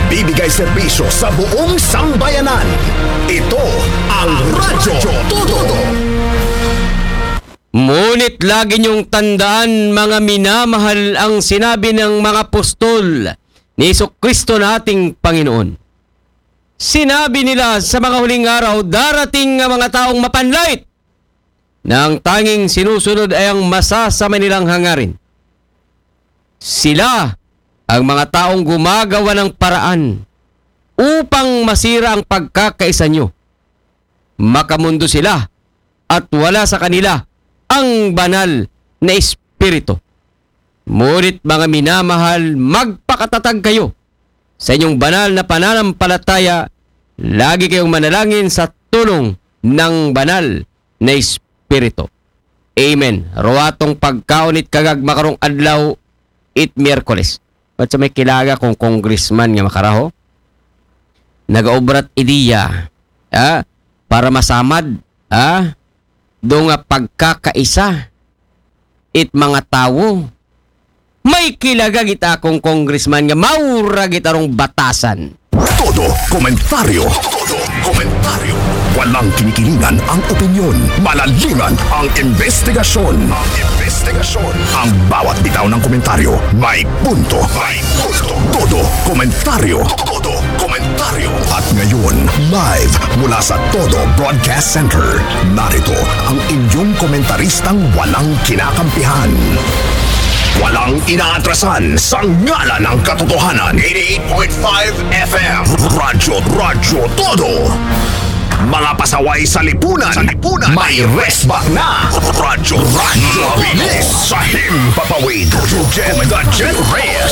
nagbibigay serbisyo sa buong sambayanan. Ito ang Radyo Todo. Ngunit lagi niyong tandaan, mga minamahal, ang sinabi ng mga apostol ni Jesucristo na ating Panginoon. Sinabi nila sa mga huling araw, darating ang mga taong mapanlait na ang tanging sinusunod ay ang masasama nilang hangarin. Sila ang mga taong gumagawa ng paraan upang masira ang pagkakaisa nyo. Makamundo sila at wala sa kanila ang banal na espiritu. Ngunit mga minamahal, magpakatatag kayo sa inyong banal na pananampalataya. Lagi kayong manalangin sa tulong ng banal na espiritu. Amen. Ruwatong pagkaunit kagag makarong adlaw it Miyerkules. Ba't sa may kilaga kong congressman nga makaraho? Nagaobrat ideya para masamad do nga pagkakaisa it mga tawo. May kilaga kita akong congressman nga maura gitarong batasan. Todo komentaryo. Todo komentaryo. Walang kinikilingan ang opinyon. Malalingan ang investigasyon. Ang bawat bitaw ng komentaryo may punto. Todo komentaryo. Todo komentaryo. At ngayon, live mula sa Todo Broadcast Center, narito ang inyong komentaristang walang kinakampihan. Walang inaatrasan sa ngalan ng katotohanan. 88.5 FM Radyo Todo. Mga pasaway sa lipunan. May resback na. Radyo Bilis sa himpapawid. The Jet Reyes.